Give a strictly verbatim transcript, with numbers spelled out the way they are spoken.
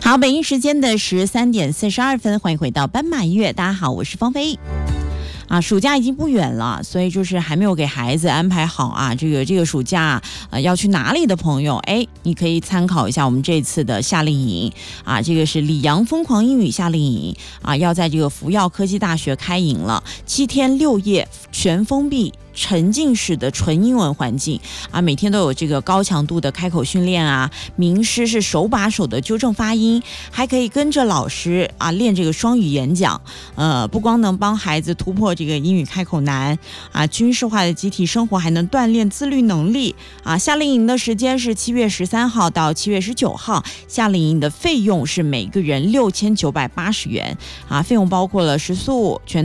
好，北京时间的十三点四十二分，欢迎回到斑马音乐。大家好，我是芳菲。啊，暑假已经不远了，所以就是还没有给孩子安排好啊，这个这个暑假呃要去哪里的朋友，哎，你可以参考一下我们这次的夏令营啊，这个是里昂疯狂英语夏令营啊，要在这个福耀科技大学开营了，七天六夜全封闭。沉浸式的纯英文环境啊，每天都有这个高强度的开口训练啊，名师是手把手的纠正发音，还可以跟着老师啊练这个双语演讲。呃，不光能帮孩子突破这个英语开口难啊，军事化的集体生活还能锻炼自律能力啊。夏令营的时间是七月十三号到七月十九号，夏令营的费用是每个人六千九百八十元啊，费用包括了食宿、全